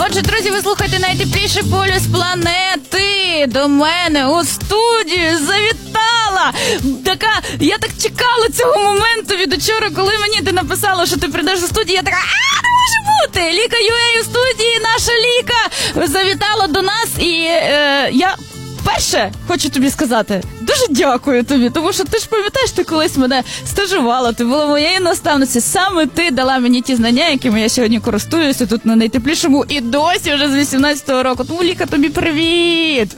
Отже, друзі, ви слухаєте найтепліший полюс планети. До мене у студію завітала я так чекала цього моменту від учора, коли мені ти написала, що ти прийдеш у студію, я така, не може бути! Ліка Юей у студії, наша Ліка завітала до нас, і я перше хочу тобі сказати, дуже дякую тобі, тому що ти ж пам'ятаєш, ти колись мене стажувала, ти була моєю наставницею, саме ти дала мені ті знання, якими я сьогодні користуюся тут на найтеплішому і досі вже з 18-го року. Тому, Ліка, тобі привіт!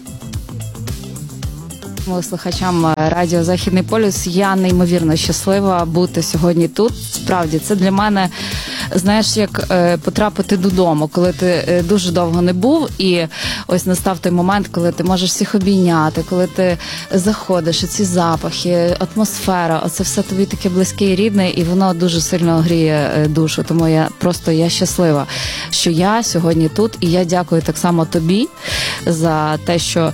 Слухачам радіо «Західний полюс», я неймовірно щаслива бути сьогодні тут. Справді, це для мене, знаєш, як потрапити додому, коли ти дуже довго не був, і ось настав той момент, коли ти можеш всіх обійняти, коли ти заходиш, і ці запахи, атмосфера, оце все тобі таке близьке і рідне, і воно дуже сильно гріє душу. Тому я щаслива, що я сьогодні тут, і я дякую так само тобі за те, що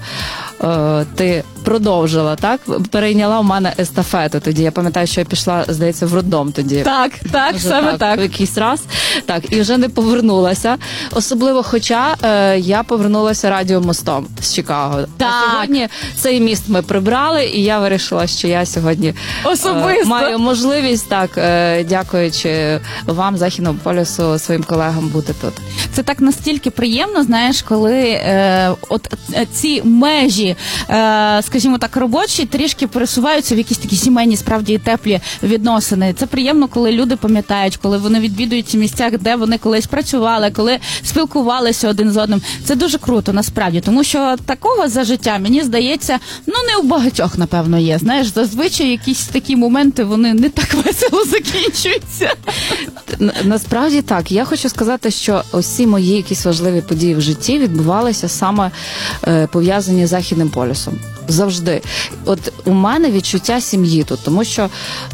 ти продовжила, так? Перейняла в мене естафету тоді. Я пам'ятаю, що я пішла, здається, в роддом тоді. Так, саме так. В якийсь раз. Так, і вже не повернулася. Особливо, хоча я повернулася радіомостом з Чикаго. Так. А сьогодні цей міст ми прибрали, і я вирішила, що я сьогодні особисто маю можливість, так, дякуючи вам, Західному полюсу, своїм колегам, бути тут. Це так настільки приємно, знаєш, коли от ці межі, скажімо так, робочі, трішки пересуваються в якісь такі сімейні, справді, теплі відносини. Це приємно, коли люди пам'ятають, коли вони відвідують ці місця, де вони колись працювали, коли спілкувалися один з одним. Це дуже круто, насправді, тому що такого за життя, мені здається, не у багатьох, напевно, є. Знаєш, зазвичай якісь такі моменти, вони не так весело закінчуються. Насправді так. Я хочу сказати, що усі мої якісь важливі події в житті відбувалися саме пов'язані з Західним полюсом. Завжди. От у мене відчуття сім'ї тут, тому що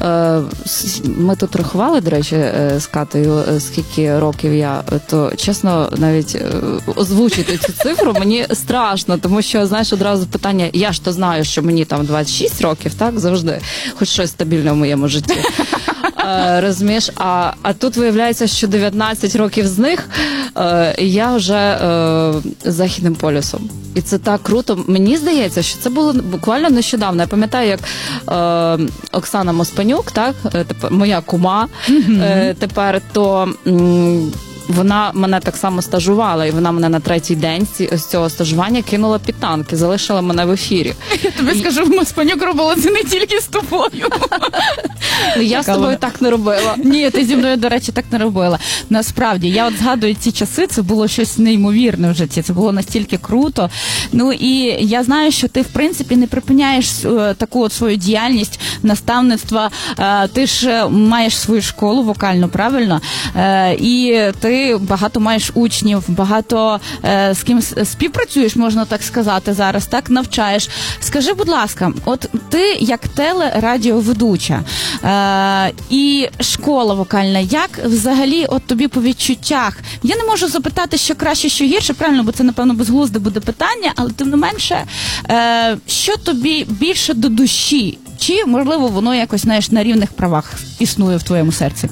ми тут рахували, до речі, з Катею, скільки років я, то, чесно, навіть озвучити цю цифру мені страшно, тому що, знаєш, одразу питання, я ж то знаю, що мені там 26 років, так, завжди, хоч щось стабільне в моєму житті. Розумієш, а тут виявляється, що 19 років з них я вже з Західним полюсом. І це так круто. Мені здається, що це було буквально нещодавно. Я пам'ятаю, як Оксана Моспанюк, так, моя кума, тепер, то вона мене так само стажувала, і вона мене на третій день з цього стажування кинула під танки, залишила мене в ефірі. Я тобі скажу, Моспанюк робила це не тільки з тобою. Я з тобою так не робила. Ні, ти зі мною, до речі, так не робила. Насправді, я от згадую ці часи, це було щось неймовірне в житті, це було настільки круто. Ну і я знаю, що ти, в принципі, не припиняєш таку от свою діяльність, наставництва. Ти ж маєш свою школу вокальну, правильно? І ти багато маєш учнів, багато з ким співпрацюєш, можна так сказати, зараз, так, навчаєш. Скажи, будь ласка, от ти як телерадіоведуча і школа вокальна, як взагалі от тобі по відчуттях? Я не можу запитати, що краще, що гірше, правильно, бо це, напевно, безглузде буде питання, але тим не менше, що тобі більше до душі? Чи, можливо, воно якось, знаєш, на рівних правах існує в твоєму серці?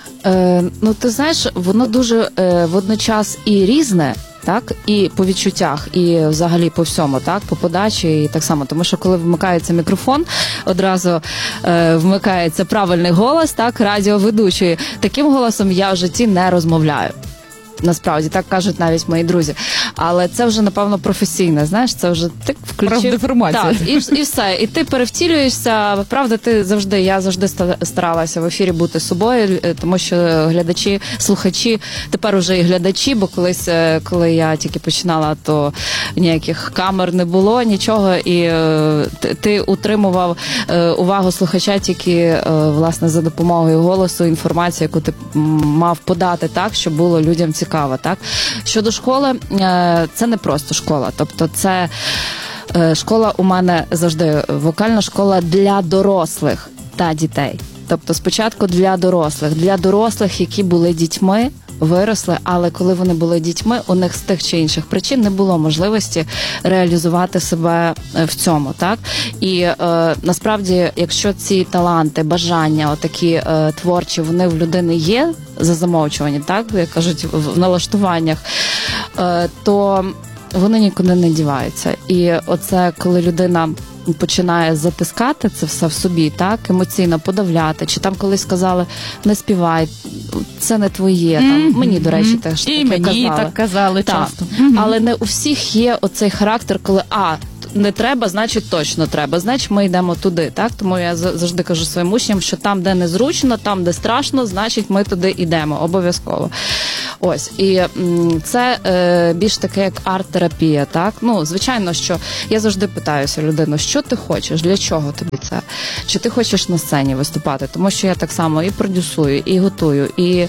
Ти знаєш, воно дуже водночас і різне, так, і по відчуттях, і взагалі по всьому, так, по подачі і так само, тому що коли вмикається мікрофон, одразу вмикається правильний голос, так, радіоведучої. Таким голосом я в житті не розмовляю. Насправді, так кажуть навіть мої друзі. Але це вже, напевно, професійне, знаєш, це вже ти включив. Правдеформація. Так, і все. І ти перевтілюєшся. Правда, я завжди старалася в ефірі бути собою, тому що глядачі, слухачі, тепер уже і глядачі, бо колись, коли я тільки починала, то ніяких камер не було, нічого, і ти утримував увагу слухача тільки, власне, за допомогою голосу, інформації, яку ти мав подати так, щоб було людям цікаво. Так? Щодо школи, це не просто школа, тобто це школа у мене завжди вокальна школа для дорослих та дітей. Тобто спочатку для дорослих, які були дітьми, виросли, але коли вони були дітьми, у них з тих чи інших причин не було можливості реалізувати себе в цьому, так? І насправді, якщо ці таланти, бажання, отакі творчі, вони в людини є за замовчування, так, як кажуть, в налаштуваннях, то вони нікуди не діваються. І оце, коли людина починає затискати це все в собі, так, емоційно подавляти, чи там колись сказали, не співай, це не твоє, там, мені, до речі, теж таке казали. І мені так казали часто. Але не у всіх є оцей характер, коли, не треба, значить точно треба, значить ми йдемо туди, так? Тому я завжди кажу своїм учням, що там, де незручно, там, де страшно, значить ми туди йдемо, обов'язково. Ось, і це більш таке, як арт-терапія, так? Ну, звичайно, що я завжди питаюся людину, що ти хочеш, для чого тобі це? Чи ти хочеш на сцені виступати? Тому що я так само і продюсую, і готую, і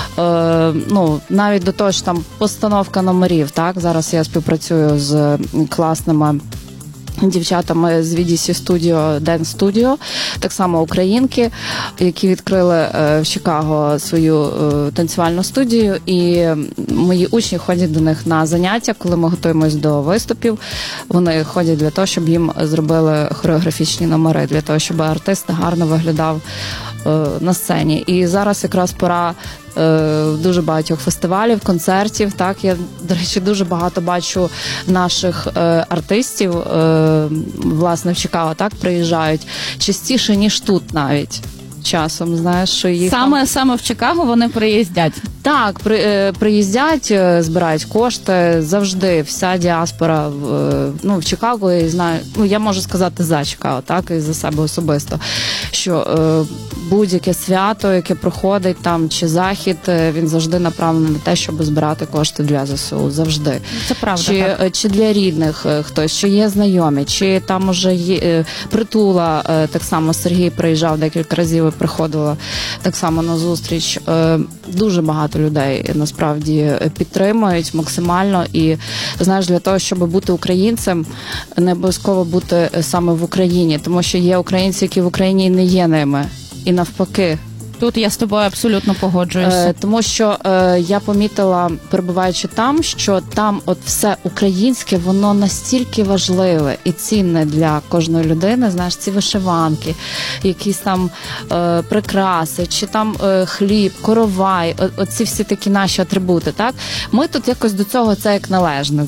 навіть до того, що там постановка номерів, так? Зараз я співпрацюю з класними дівчатами з VDC Studio, Dance Studio, так само українки, які відкрили в Чикаго свою танцювальну студію, і мої учні ходять до них на заняття, коли ми готуємось до виступів. Вони ходять для того, щоб їм зробили хореографічні номери, для того, щоб артист гарно виглядав на сцені. І зараз якраз пора дуже багатьох фестивалів, концертів. Так, я, до речі, дуже багато бачу наших артистів, власне, в Чикаго, так, приїжджають частіше, ніж тут навіть. Часом, знаєш, що їх саме в Чикаго вони приїздять. Так, приїздять, збирають кошти, завжди вся діаспора в Чикаго, і знаю, я можу сказати за Чикаго, так, і за себе особисто, що будь-яке свято, яке проходить там, чи захід, він завжди направлений на те, щоб збирати кошти для ЗСУ, завжди. Це правда. Чи для рідних хтось, чи є знайомі, чи там уже є Притула, так само Сергій приїжджав декілька разів і приходила так само на зустріч. Дуже багато людей насправді підтримують максимально, і знаєш, для того, щоб бути українцем, не обов'язково бути саме в Україні, тому що є українці, які в Україні не є ними, і навпаки. Тут я з тобою абсолютно погоджуюся. Тому що я помітила, перебуваючи там, що там от все українське, воно настільки важливе і цінне для кожної людини, знаєш, ці вишиванки, якісь там прикраси, чи там хліб, коровай, оці всі такі наші атрибути, так? Ми тут якось до цього це як належне.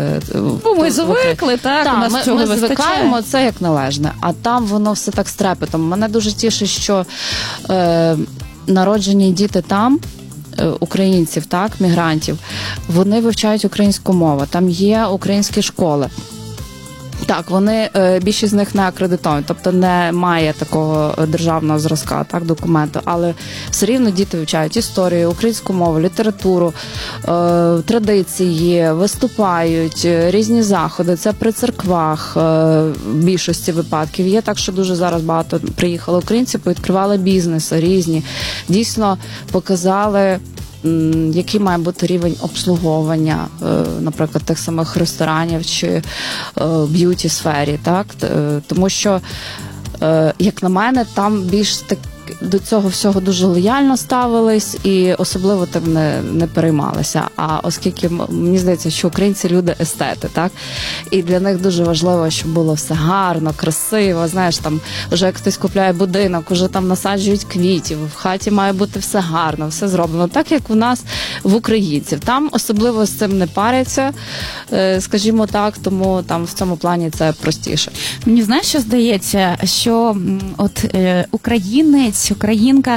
Ми звикли, так? У нас цього ми звикаємо це як належне, а там воно все так з трепетом. Мене дуже тішить, що народжені діти там, українців, так, мігрантів, вони вивчають українську мову, там є українські школи. Так, вони, більшість з них не акредитовані, тобто немає такого державного зразка, так, документу, але все рівно діти вивчають історію, українську мову, літературу, традиції, виступають, різні заходи, це при церквах в більшості випадків. Є так, що дуже зараз багато приїхало українців, відкривали бізнеси різні, дійсно показали, який має бути рівень обслуговування, наприклад, тих самих ресторанів чи б'юті-сфері, так? Тому що, як на мене, там більш до цього всього дуже лояльно ставились і особливо тим не переймалися. А оскільки, мені здається, що українці люди естети, так? І для них дуже важливо, щоб було все гарно, красиво, знаєш, там, вже як хтось купляє будинок, уже там насаджують квітів, в хаті має бути все гарно, все зроблено, так, як у нас в українців. Там особливо з цим не паряться, скажімо так, тому там в цьому плані це простіше. Мені, знаєш, що здається, що от українець, українка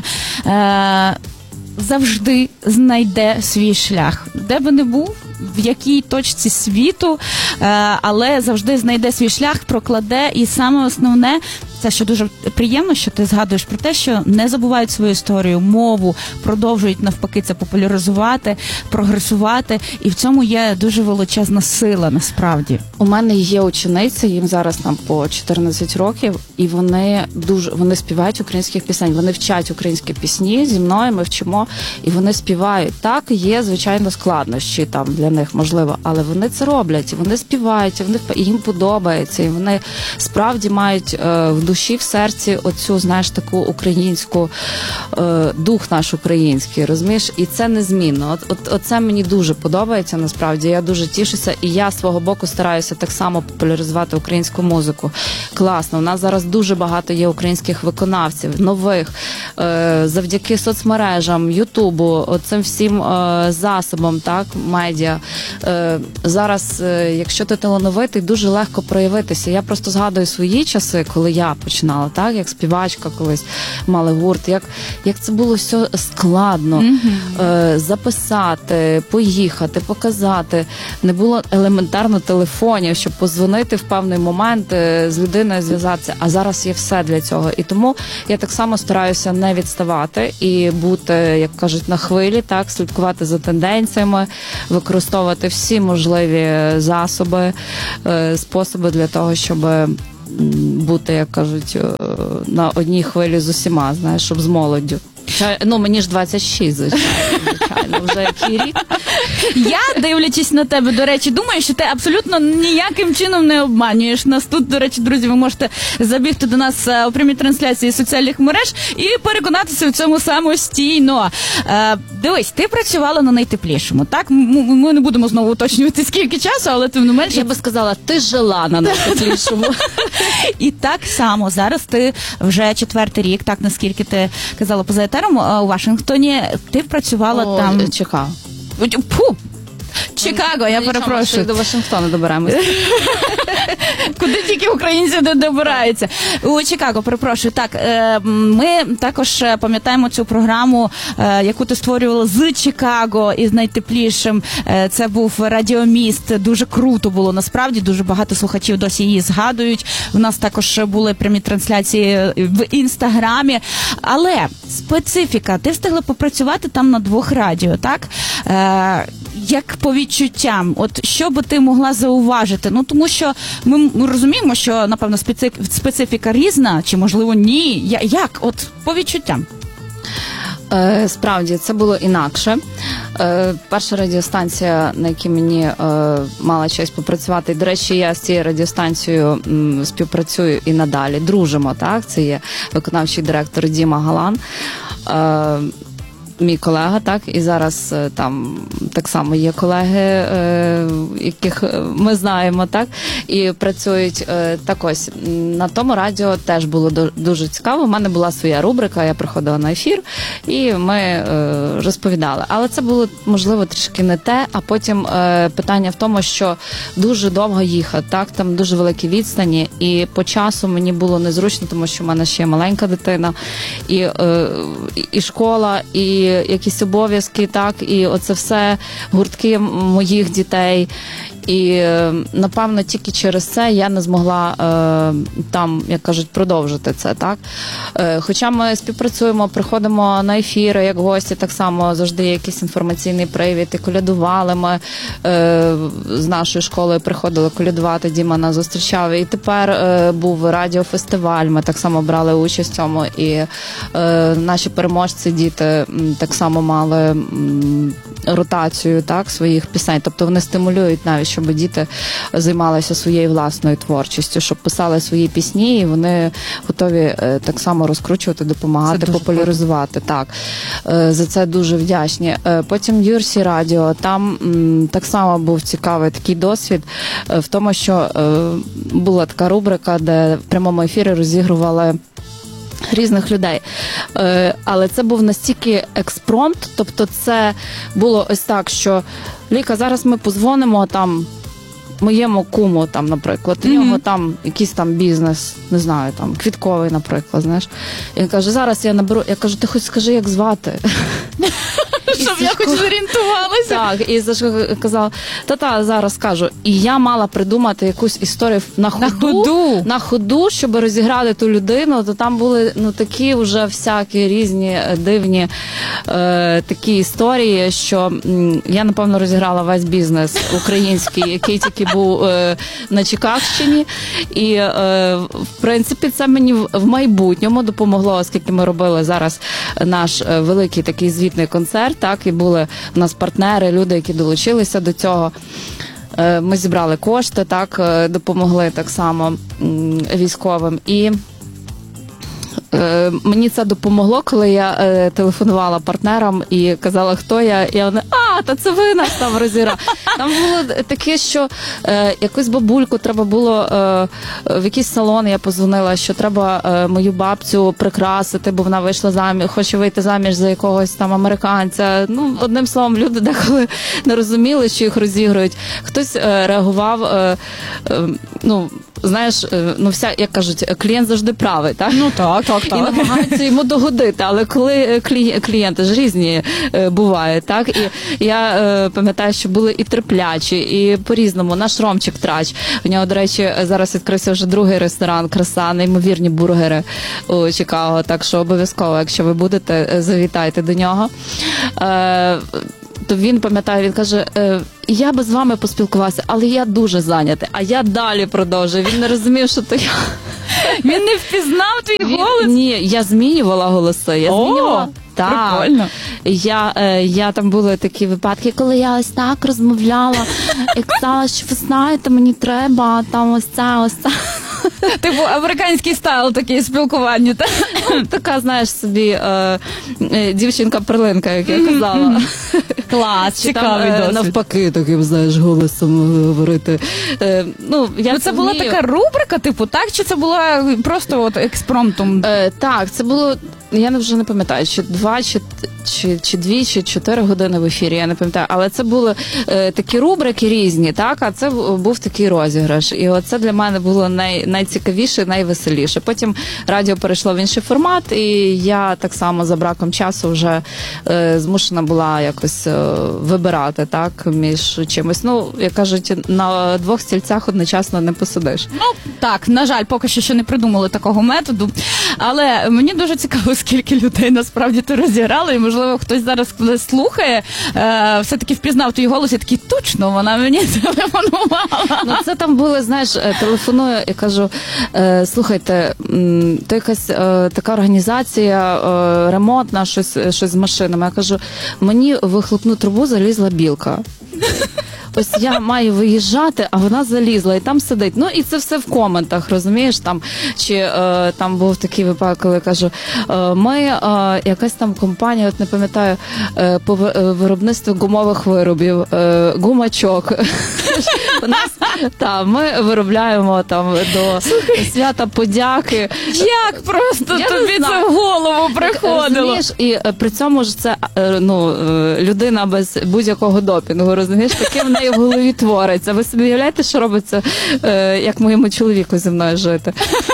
завжди знайде свій шлях. Де би не був, в якій точці світу, але завжди знайде свій шлях, прокладе. І саме основне, це що дуже приємно, що ти згадуєш про те, що не забувають свою історію, мову, продовжують навпаки це популяризувати, прогресувати. І в цьому є дуже величезна сила, насправді. У мене є учениці, їм зараз там по 14 років, і вони співають українських пісень, вони вчать українські пісні, зі мною ми вчимо, і вони співають. Так, є, звичайно, складнощі там для них, можливо, але вони це роблять, і вони співають, і їм подобається, і вони справді мають в душі, в серці оцю, знаєш, таку українську, дух наш український, розумієш? І це незмінно. Оце мені дуже подобається, насправді, я дуже тішуся, і я з свого боку стараюся намагалися так само популяризувати українську музику. Класно. У нас зараз дуже багато є українських виконавців, нових, завдяки соцмережам, Ютубу, цим всім засобам, так, медіа. Зараз, якщо ти талановитий, дуже легко проявитися. Я просто згадую свої часи, коли я починала, так, як співачка колись, мали гурт, як це було все складно. Записати, поїхати, показати. Не було елементарно телефонів, щоб позвонити в певний момент, з людиною зв'язатися. А зараз є все для цього. І тому я так само стараюся не відставати і бути, як кажуть, на хвилі, так, слідкувати за тенденціями, використовувати всі можливі засоби, способи для того, щоб бути, як кажуть, на одній хвилі з усіма, знаєш, щоб з молоддю. Ну, мені ж 26, звичайно, вже який рік. Я, дивлячись на тебе, до речі, думаю, що ти абсолютно ніяким чином не обманюєш нас. Тут, до речі, друзі, ви можете забігти до нас у прямій трансляції соціальних мереж і переконатися в цьому самостійно. Дивись, ти працювала на найтеплішому, так? Ми не будемо знову уточнювати, скільки часу, але тим не менше... Я би сказала, ти жила на найтеплішому. І так само, зараз ти вже 4-й рік, так, наскільки ти казала поза етером, у Вашингтоні, ти працювала там... Чикаго. Фу! Чикаго, я перепрошую. До Вашингтона доберемося. Куди тільки українці не добираються. У Чикаго, перепрошую. Так, ми також пам'ятаємо цю програму, яку ти створювала з Чикаго із найтеплішим. Це був радіоміст. Дуже круто було, насправді. Дуже багато слухачів досі її згадують. У нас також були прямі трансляції в Інстаграмі. Але специфіка. Ти встигла попрацювати там на 2 радіо, так? Як по відчуттям, от що би ти могла зауважити? Ну, тому що ми розуміємо, що, напевно, специфіка різна, чи, можливо, ні. Як? От по відчуттям. Справді, це було інакше. Перша радіостанція, на якій мені мала честь попрацювати, і, до речі, я з цією радіостанцією співпрацюю і надалі. Дружимо, так? Це є виконавчий директор Діма Галан. Мій колега, так, і зараз там так само є колеги, яких ми знаємо, так, і працюють. Так ось, на тому радіо теж було дуже цікаво. У мене була своя рубрика, я приходила на ефір, і ми розповідали. Але це було, можливо, трішки не те, а потім питання в тому, що дуже довго їхати, так, там дуже великі відстані, і по часу мені було незручно, тому що в мене ще є маленька дитина, і школа, і якісь обов'язки, так, і оце все, гуртки моїх дітей. І, напевно, тільки через це я не змогла там, як кажуть, продовжити це, так. Хоча ми співпрацюємо, приходимо на ефіри, як гості, так само завжди є якийсь інформаційний привід, і колядували ми з нашою школою, приходили колядувати, Діма нас зустрічав. І тепер був радіофестиваль, ми так само брали участь в цьому, і наші переможці, діти, так само мали ротацію, так, своїх пісень. Тобто вони стимулюють навіть, щоб діти займалися своєю власною творчістю, щоб писали свої пісні, і вони готові так само розкручувати, допомагати, популяризувати. Так. За це дуже вдячні. Потім Юрсі радіо, там так само був цікавий такий досвід в тому, що була така рубрика, де в прямому ефірі розігрували різних людей. Але це був настільки експромт, тобто це було ось так, що Ліка, зараз ми позвонимо там моєму куму, там, наприклад, у нього там якийсь там бізнес, не знаю, там, квітковий, наприклад, знаєш. І він каже, зараз я наберу, я кажу, ти хоч скажи, як звати. Щоб я хоч зорієнтувалася. Так, і Сашко казав, та-та, зараз скажу. І я мала придумати якусь історію на ходу, щоб розіграти ту людину, то там були, ну, такі вже всякі різні дивні такі історії, що я, напевно, розіграла весь бізнес український, який тільки був на Чикагщині. І, в принципі, це мені в майбутньому допомогло, оскільки ми робили зараз наш великий такий звітний концерт, так, і були у нас партнери, люди, які долучилися до цього. Ми зібрали кошти, так, допомогли так само військовим. І Мені це допомогло, коли я телефонувала партнерам і казала, хто я, і вони, та це ви нас там розіграли. Там було таке, що якусь бабульку треба було в якийсь салон, я позвонила, що треба мою бабцю прикрасити, бо вона вийшла заміж, хоче вийти заміж за якогось там американця. Ну, одним словом, люди деколи не розуміли, що їх розігрують. Хтось реагував, знаєш, як кажуть, клієнт завжди правий, так? Ну так. І намагаються йому догодити, але коли клієнти ж різні бувають, так? І я пам'ятаю, що були і терплячі, і по-різному. Наш Ромчик Трач, у нього, до речі, зараз відкрився вже другий ресторан «Краса», неймовірні бургери у Чикаго, так що обов'язково, якщо ви будете, завітайте до нього. То він, пам'ятаю, він каже, я би з вами поспілкувався, але я дуже зайнятий, а я далі продовжую. Він не розумів, що то я... Він не впізнав твій голос? Ні, я змінювала голоси, змінювала. Так. Прикольно. Я там були такі випадки, коли я ось так розмовляла і казала, що ви знаєте, мені треба там ось це. Типу американський стайл такий спілкування, так? Така, знаєш, собі дівчинка-перлинка, як я казала. Клас, цікавий досвід. Навпаки, таким, знаєш, голосом говорити. Це була така рубрика, типу, так? Чи це була просто от експромтом? Так, це було, я вже не пам'ятаю, чи 2, чи 2, чи 4 години в ефірі, я не пам'ятаю. Але це були такі рубрики різні, так? А це був такий розіграш. І оце для мене було найцікавіше, найвеселіше. Потім радіо перейшло в інший формат, і я так само за браком часу вже змушена була якось вибирати, так, між чимось. Ну, як кажуть, на 2 стільцях одночасно не посидиш. Ну, так, на жаль, поки що ще не придумали такого методу. Але мені дуже цікаво, скільки людей насправді ти розіграла, і, можливо, хтось зараз слухає, все-таки впізнав твій голос, і такий, точно, вона мені телефонувала. Ну, це там були, знаєш, телефоную і кажу, слухайте, то якась така організація ремонтна, щось з машинами. Я кажу, мені в вихлопну трубу залізла білка. Ось я маю виїжджати, а вона залізла і там сидить. Ну і це все в коментах, розумієш? Там чи там був такий випадок, коли кажу, ми якась там компанія, от не пам'ятаю, по виробництву гумових виробів, гумачок. У нас ми виробляємо там до свята подяки. Як просто тобі це в голову приходило? Розумієш, і при цьому ж це людина без будь-якого допінгу, розумієш, таке в неї в голові твориться. Ви собі уявляєте, що робиться, як моєму чоловіку зі мною жити?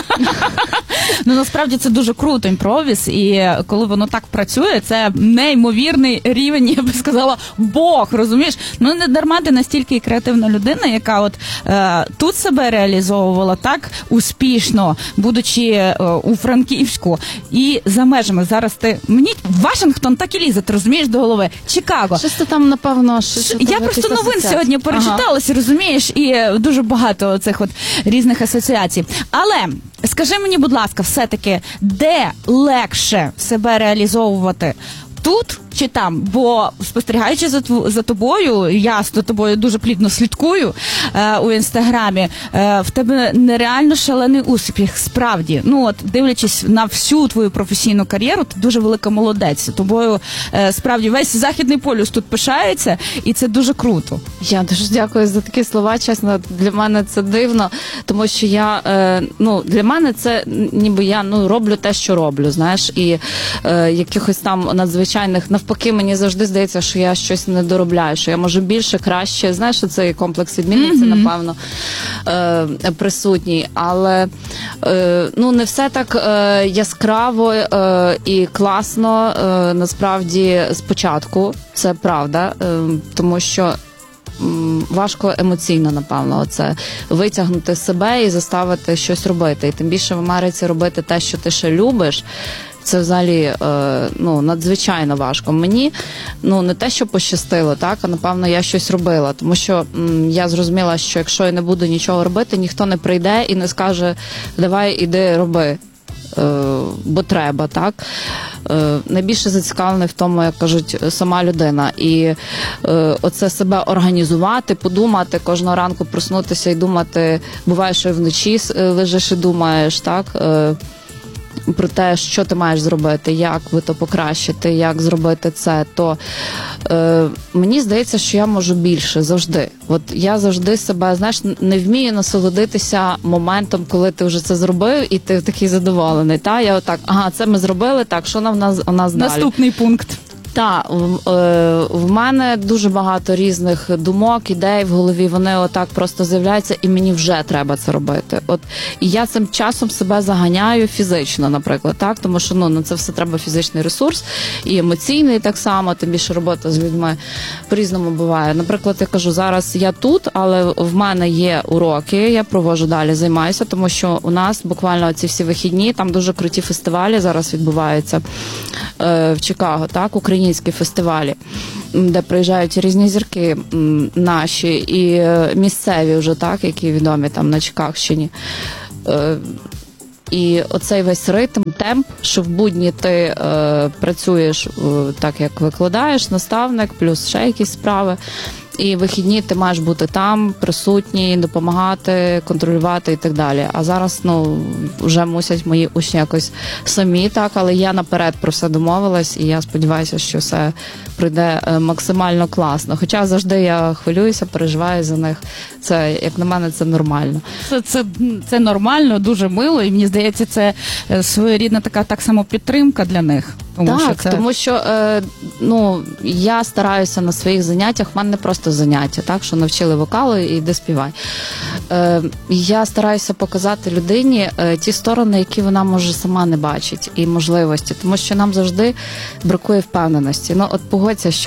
Ну, насправді, це дуже круто, імпровіз, і коли воно так працює, це неймовірний рівень, я би сказала, Бог, розумієш? Ну, не дарма ти настільки креативна людина, яка от тут себе реалізовувала так успішно, будучи у Франківську, і за межами. Зараз мені Вашингтон так і лізе, ти розумієш, до голови. Чикаго. Щось ти там, напевно, я просто новин сьогодні перечиталася, розумієш, і дуже багато цих от різних асоціацій. Але скажи мені, будь ласка, все-таки, де легше себе реалізовувати? Тут чи там? Бо, спостерігаючи за тобою, я за тобою дуже плідно слідкую у Інстаграмі, в тебе нереально шалений успіх, справді. Ну, от, дивлячись на всю твою професійну кар'єру, ти дуже велика молодець. Тобою, справді, весь Західний полюс тут пишається, і це дуже круто. Я дуже дякую за такі слова, чесно, для мене це дивно, тому що я, для мене це ніби я, роблю те, що роблю, знаєш, і якихось там надзвичайних, навпаки, мені завжди здається, що я щось не доробляю, що я можу більше, краще, знаєш, цей комплекс відмінниці, напевно, присутній, але, не все так яскраво і класно, насправді, спочатку, це правда, тому що важко емоційно, напевно, оце витягнути себе і заставити щось робити. І тим більше в Америці робити те, що ти ще любиш, це взагалі надзвичайно важко. Мені не те, що пощастило, так, а напевно я щось робила, тому що я зрозуміла, що якщо я не буду нічого робити, ніхто не прийде і не скаже, давай іди роби, бо треба, так. Найбільше зацікавлений в тому, як кажуть, сама людина. І оце себе організувати, подумати, кожного ранку проснутися і думати, буває, що і вночі лежиш і думаєш, так. про те, що ти маєш зробити, як ви то покращити, як зробити це, то мені здається, що я можу більше завжди. От я завжди себе, знаєш, не вмію насолодитися моментом, коли ти вже це зробив, і ти такий задоволений. Та? Я отак, ага, це ми зробили, так, що у нас далі? Наступний пункт. Так, в мене дуже багато різних думок, ідей в голові, вони отак просто з'являються, і мені вже треба це робити. От, і я цим часом себе заганяю фізично, наприклад, так, тому що на це все треба фізичний ресурс, і емоційний так само, тим більше робота з людьми по-різному буває. Наприклад, я кажу, зараз я тут, але в мене є уроки, я проводжу далі, займаюся, тому що у нас буквально ці всі вихідні, там дуже круті фестивалі зараз відбуваються в Чикаго, так, українські фестивалі, де приїжджають різні зірки наші і місцеві вже, так, які відомі там на Чикагщині. І оцей весь ритм, темп, що в будні ти працюєш так, як викладаєш, наставник, плюс ще якісь справи. І вихідні ти маєш бути там, присутній, допомагати, контролювати і так далі. А зараз, вже мусять мої учні якось самі, так, але я наперед про все домовилась, і я сподіваюся, що все пройде максимально класно. Хоча завжди я хвилююся, переживаю за них. Це, як на мене, це нормально. Це нормально, дуже мило, і мені здається, це своєрідна така так само підтримка для них. Тому що я стараюся на своїх заняттях, в мене не просто заняття, так, що навчили вокалу і йди співай. Я стараюся показати людині ті сторони, які вона може сама не бачить, і можливості, тому що нам завжди бракує впевненості. От погодься, що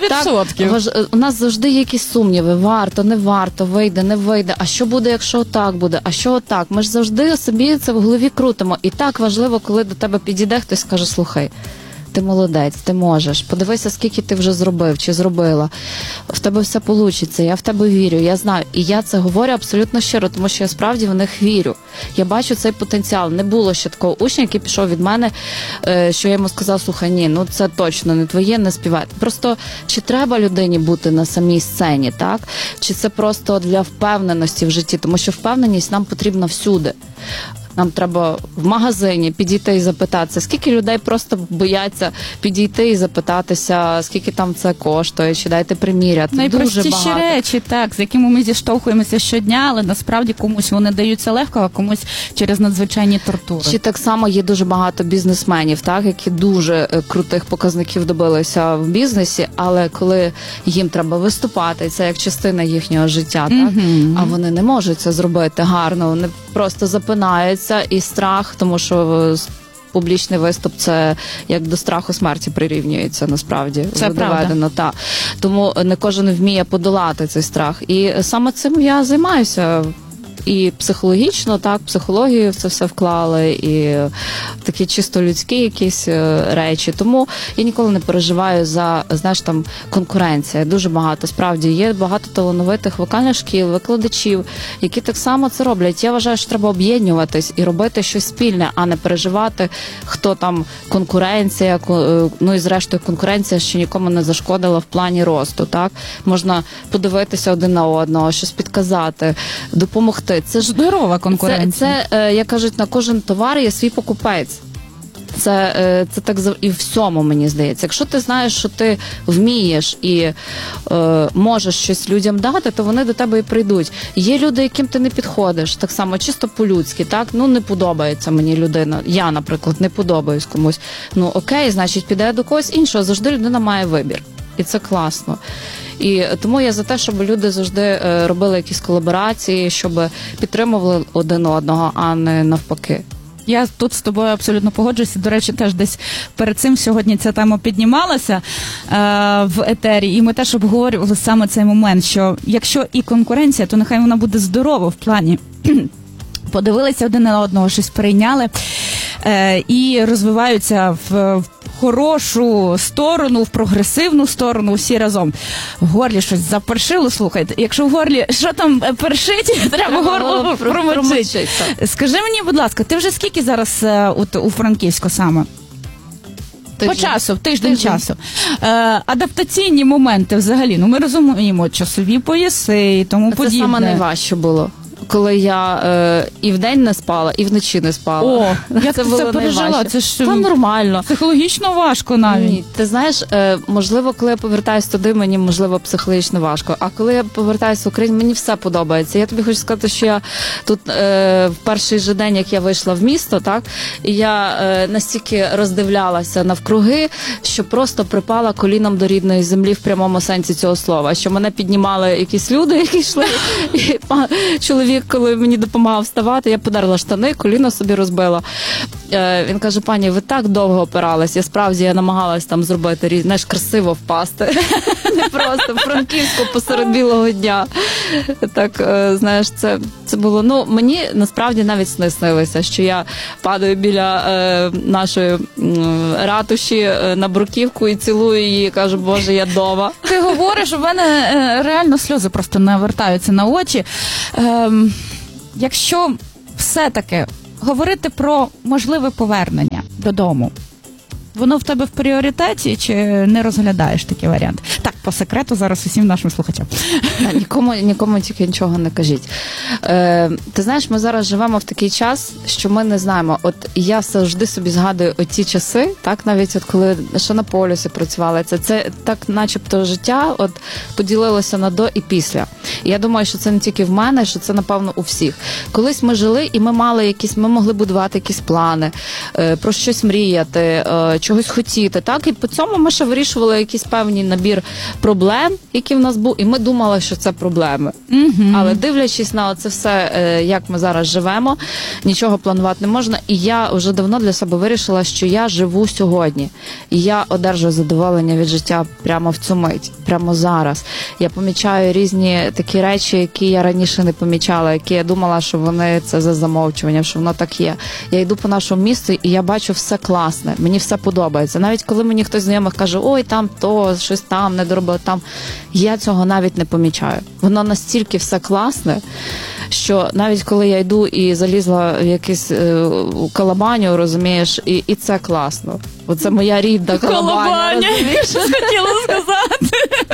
100%. У нас завжди є якісь сумніви, варто, не варто, вийде, не вийде, а що буде, якщо отак буде, а що отак? Ми ж завжди собі це в голові крутимо. І так важливо, коли до тебе підійде хтось, скаже, слухай, ти молодець, ти можеш, подивися, скільки ти вже зробив чи зробила, в тебе все вийде, я в тебе вірю, я знаю. І я це говорю абсолютно щиро, тому що я справді в них вірю. Я бачу цей потенціал. Не було ще такого учня, який пішов від мене, що я йому сказав, слухай, ні, це точно не твоє, не співай. Просто чи треба людині бути на самій сцені, так? Чи це просто для впевненості в житті, тому що впевненість нам потрібна всюди. Нам треба в магазині підійти і запитатися, скільки людей просто бояться підійти і запитатися, скільки там це коштує, чи дайте приміряти. Найпростіші дуже багато речі, так, з якими ми зіштовхуємося щодня, але насправді комусь вони даються легко, а комусь через надзвичайні тортури. Чи так само є дуже багато бізнесменів, так, які дуже крутих показників добилися в бізнесі, але коли їм треба виступати, це як частина їхнього життя, так, а вони не можуть це зробити гарно, вони просто запинаються, і страх, тому що публічний виступ це як до страху смерті прирівнюється, насправді. Це доведено, так. Тому не кожен вміє подолати цей страх. І саме цим я займаюся. І психологічно, так, психологію в це все вклали, і такі чисто людські якісь речі. Тому я ніколи не переживаю за, знаєш, там, конкуренція. Дуже багато, справді, є багато талановитих вокальних шкіл, викладачів, які так само це роблять. Я вважаю, що треба об'єднуватись і робити щось спільне, а не переживати, хто там конкуренція, і зрештою конкуренція ще нікому не зашкодила в плані росту, так? Можна подивитися один на одного, щось підказати, допомогти. Це ж здорова конкуренція. Це, як кажуть, на кожен товар є свій покупець. Це так і в всьому, мені здається. Якщо ти знаєш, що ти вмієш і можеш щось людям дати, то вони до тебе і прийдуть. Є люди, яким ти не підходиш, так само чисто по-людськи, так? Не подобається мені людина. Я, наприклад, не подобаюсь комусь. Окей, значить, піде до когось іншого. Завжди людина має вибір. І це класно. І тому я за те, щоб люди завжди робили якісь колаборації, щоб підтримували один одного, а не навпаки. Я тут з тобою абсолютно погоджуюся. До речі, теж десь перед цим сьогодні ця тема піднімалася в етері, і ми теж обговорювали саме цей момент, що якщо і конкуренція, то нехай вона буде здорова в плані. Подивилися один на одного, щось перейняли і розвиваються в хорошу сторону, в прогресивну сторону, всі разом. В горлі щось запершило, слухайте. Якщо в горлі, що там першить, треба горло промочити. Скажи мені, будь ласка, ти вже скільки зараз у Франківську саме? По часу, тиждень часу. Адаптаційні моменти взагалі, ми розуміємо, часові пояси і тому подібне. Це саме найважче було. коли я і вдень не спала, і вночі не спала. О, як ти це пережила? найважче. Це ж Та нормально. психологічно важко навіть. Ні, ти знаєш, можливо, коли я повертаюсь туди, мені, можливо, психологічно важко. А коли я повертаюся в Україну, мені все подобається. Я тобі хочу сказати, що я тут в перший же день, як я вийшла в місто, так, і я настільки роздивлялася навкруги, що просто припала коліном до рідної землі в прямому сенсі цього слова. Що мене піднімали якісь люди, які йшли, і чоловік, коли мені допомагав вставати, я подерла штани, коліно собі розбила. Він каже: пані, ви так довго опирались. Я намагалась там зробити, знаєш, красиво впасти. Не просто в Франківську посеред білого дня. Так, знаєш, це було, ну, мені насправді навіть сни снилися, що я падаю біля нашої ратуші на бруківку і цілую її, і кажу: Боже, я дома. Ти говориш, у мене реально сльози просто навертаються на очі. Якщо все-таки говорити про можливе повернення додому, воно в тебе в пріоритеті чи не розглядаєш такий варіант? Так, по секрету зараз усім нашим слухачам. Нікому тільки нічого не кажіть. Ти знаєш, ми зараз живемо в такий час, що ми не знаємо. От я завжди собі згадую оті часи, так, навіть от коли ще на полюсі працювала, це так начебто життя от поділилося на до і після. І я думаю, що це не тільки в мене, що це, напевно, у всіх. Колись ми жили і ми могли будувати якісь плани, про щось мріяти, чогось хотіти, так, і по цьому ми ще вирішували якийсь певний набір проблем, які в нас був, і ми думали, що це проблеми. Але дивлячись на це все, як ми зараз живемо, нічого планувати не можна, і я вже давно для себе вирішила, що я живу сьогодні, і я одержую задоволення від життя прямо в цю мить, прямо зараз. Я помічаю різні такі речі, які я раніше не помічала, які я думала, що вони це за замовчуванням, що воно так є. Я йду по нашому місту, і я бачу все класне, мені все подобається. Навіть коли мені хтось знайомих каже: ой, там то, щось там, не доробили там, я цього навіть не помічаю. Воно настільки все класне, що навіть коли я йду і залізла в якийсь калабаню, розумієш, і це класно. Оце моя рідна калабаня. Що хотіла сказати.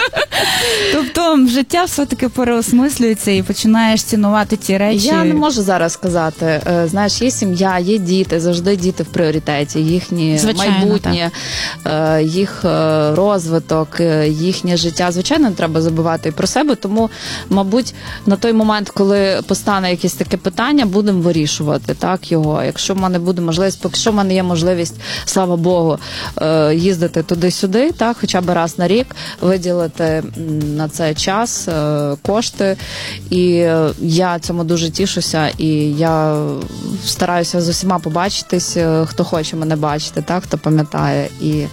Тобто життя все-таки переосмислюється і починаєш цінувати ті речі. Я не можу зараз сказати. Знаєш, є сім'я, є діти, завжди діти в пріоритеті. Їхнє майбутнє, їх розвиток, їхнє життя. Звичайно, не треба забувати і про себе, тому, мабуть, на той момент, коли постане якесь таке питання, будемо вирішувати так його. Якщо в мене буде можливість, якщо в мене є можливість, слава Богу, їздити туди-сюди, так, хоча б раз на рік, виділити на це час, кошти, і я цьому дуже тішуся, і я стараюся з усіма побачитись, хто хоче мене бачити, так, хто пам'ятає, і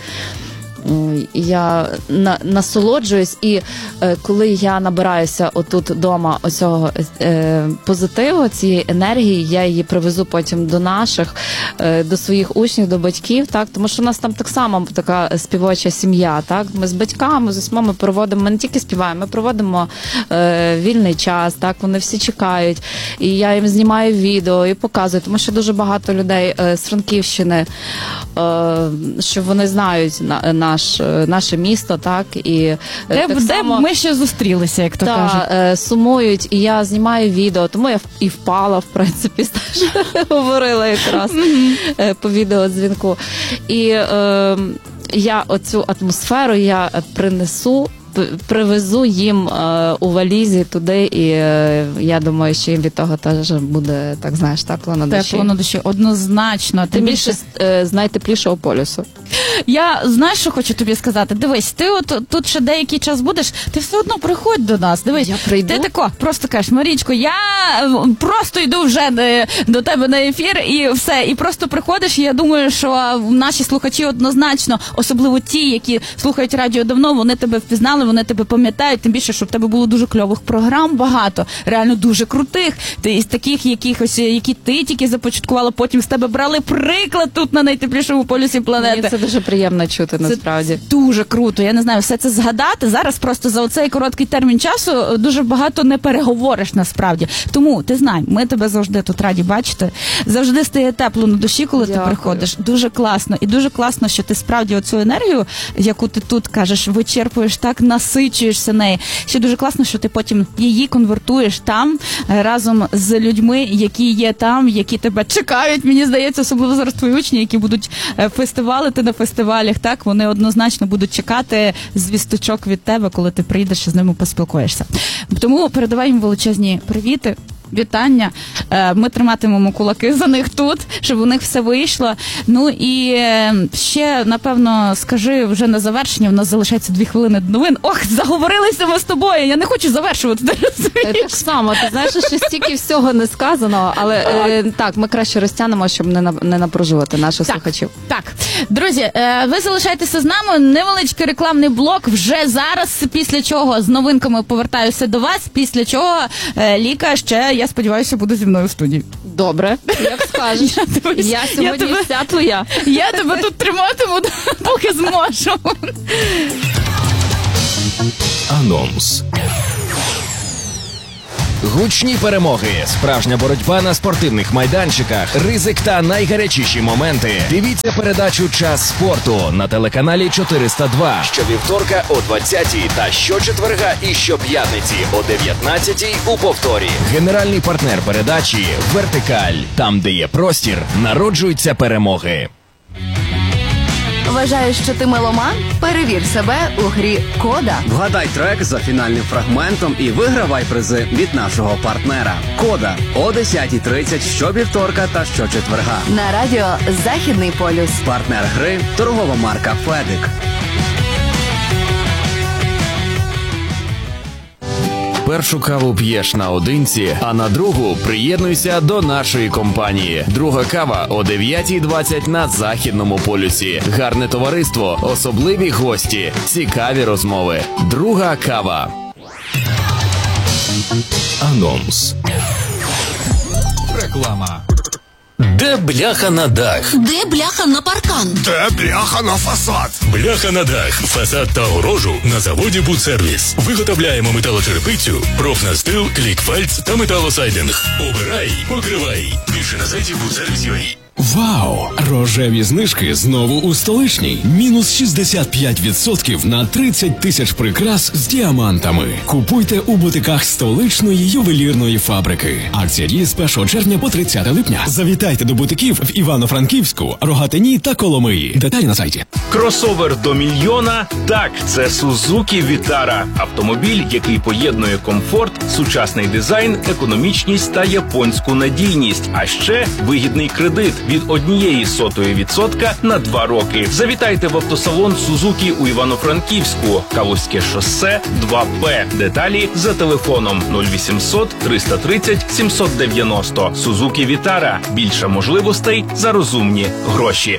я насолоджуюсь, і коли я набираюся отут вдома оцього позитиву, цієї енергії, я її привезу потім до наших, до своїх учнів, до батьків, так, тому що у нас там так само така співоча сім'я, так, ми з батьками, з усіма ми проводимо, ми не тільки співаємо, ми проводимо вільний час, так, вони всі чекають, і я їм знімаю відео і показую, тому що дуже багато людей з Франківщини, що вони знають наше місто, так, і де ми ще зустрілися, як то кажуть. Сумують, і я знімаю відео, тому я і впала, в принципі, говорила якраз по відеодзвінку. І я оцю атмосферу я привезу їм у валізі туди, і я думаю, що їм від того теж буде, так, знаєш, тепло на душі. Тепло на душі, однозначно. Тим більше з найтеплішого полюсу. Я, знаєш, що хочу тобі сказати? Дивись, ти от тут ще деякий час будеш, ти все одно приходь до нас. Дивись, я прийду. Ти тако, просто кажеш: Марічко, я просто йду вже до тебе на ефір, і все, і просто приходиш, і я думаю, що наші слухачі однозначно, особливо ті, які слухають радіо давно, вони тебе впізнали, вони тебе пам'ятають, тим більше, що в тебе було дуже кльових програм багато, реально дуже крутих, із таких якихось, які ти тільки започаткувала, потім з тебе брали приклад тут на найтеплішому полюсі планети. Мені це дуже приємно чути, насправді. Це дуже круто, я не знаю, все це згадати, зараз просто за оцей короткий термін часу дуже багато не переговориш насправді. Тому, ти знай, ми тебе завжди тут раді бачити, завжди стає тепло на душі, коли ти приходиш. Дуже класно, і дуже класно, що ти справді оцю енергію, яку ти тут кажеш, вичерпуєш так насичуєшся нею. Ще дуже класно, що ти потім її конвертуєш там разом з людьми, які є там, які тебе чекають, мені здається, особливо зараз твої учні, які будуть фестивалити на фестивалях, так, вони однозначно будуть чекати звісточок від тебе, коли ти прийдеш і з ними поспілкуєшся. Тому передавай їм величезні привіти, вітання. Ми триматимемо кулаки за них тут, щоб у них все вийшло. Ну і ще, напевно, скажи вже на завершення, у нас залишається 2 хвилини до новин. Ох, заговорилися ми з тобою, я не хочу завершувати. Так само, ти знаєш, що стільки всього не сказано, але так, ми краще розтягнемо, щоб не напружувати наших слухачів. Так, друзі, ви залишайтеся з нами, невеличкий рекламний блок вже зараз, після чого з новинками повертаюся до вас, після чого Ліка ще, я сподіваюся, буде зі мною в студії. Добре, як скажеш. Я сьогодні вся твоя. Я тебе тут триматиму, поки зможу. Анонс. Гучні перемоги, справжня боротьба на спортивних майданчиках, ризик та найгарячіші моменти. Дивіться передачу «Час спорту» на телеканалі 402 щовівторка о 20-й та щочетверга і щоп'ятниці о 19-й у повторі. Генеральний партнер передачі «Вертикаль». Там, де є простір, народжуються перемоги. Вважаєш, що ти меломан? Перевір себе у грі «Кода». Вгадай трек за фінальним фрагментом і вигравай призи від нашого партнера. «Кода» о 10:30 щовівторка та щочетверга. На радіо «Західний полюс». Партнер гри – торгова марка «Федик». Першу каву п'єш наодинці, а на другу приєднуйся до нашої компанії. Друга кава о 9:20 на Західному полюсі. Гарне товариство, особливі гості, цікаві розмови. Друга кава. Анонс. Реклама. Де бляха на дах? Де бляха на паркан? Де бляха на фасад? Бляха на дах, фасад та огорожу на заводі «Будсервіс». Виготовляємо металочерепицю, профнастил, клікфальц та металосайдинг. Обирай, покривай. Більше на сайті «Будсервіс.UA». Вау! Рожеві знижки знову у столичній. Мінус 65% на 30 тисяч прикрас з діамантами. Купуйте у бутиках столичної ювелірної фабрики. Акція діє з 1 червня по 30 липня. Завітайте до бутиків в Івано-Франківську, Рогатині та Коломиї. Деталі на сайті. Кросовер до мільйона? Так, це Suzuki Vitara. Автомобіль, який поєднує комфорт, сучасний дизайн, економічність та японську надійність. А ще вигідний кредит від 0,01% на 2 роки. Завітайте в автосалон Suzuki у Івано-Франківську. Калузьке шосе 2Б. Деталі за телефоном 0800 330 790. Suzuki Vitara. Більше можливостей за розумні гроші.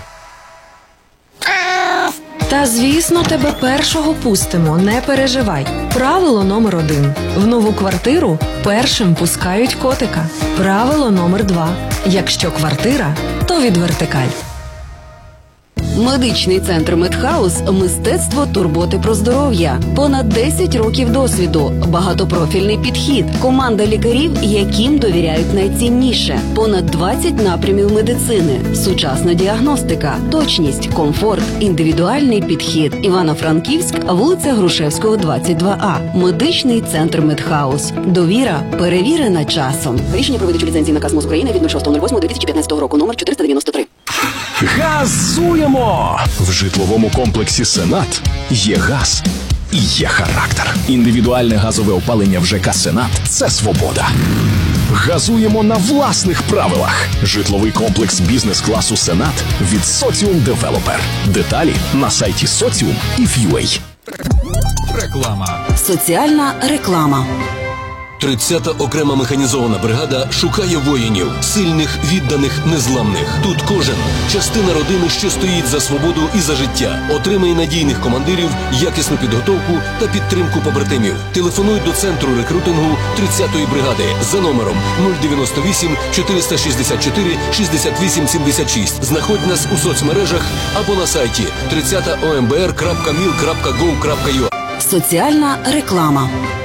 Та, звісно, тебе першого пустимо, не переживай. Правило номер 1. В нову квартиру першим пускають котика. Правило номер 2. Якщо квартира, то від «Вертикаль». Медичний центр «Медхаус» – мистецтво турботи про здоров'я. Понад 10 років досвіду, багатопрофільний підхід, команда лікарів, яким довіряють найцінніше. Понад 20 напрямів медицини, сучасна діагностика, точність, комфорт, індивідуальний підхід. Івано-Франківськ, вулиця Грушевського, 22А. Медичний центр «Медхаус». Довіра перевірена часом. Рішення про видачу ліцензії наказ МОЗ України від 06.08.2015 року, номер 493. Газуємо! В житловому комплексі «Сенат» є газ і є характер. Індивідуальне газове опалення в ЖК «Сенат» – це свобода. Газуємо на власних правилах. Житловий комплекс бізнес-класу «Сенат» від «Соціум Девелопер». Деталі на сайті Socium.if.ua. Реклама. Соціальна реклама. 30-та окрема механізована бригада шукає воїнів, сильних, відданих, незламних. Тут кожен – частина родини, що стоїть за свободу і за життя. Отримає надійних командирів, якісну підготовку та підтримку побратимів. Телефонуй до центру рекрутингу 30-ї бригади за номером 098 464 68 76. Знаходь нас у соцмережах або на сайті 30ombr.mil.gov.ua. Соціальна реклама.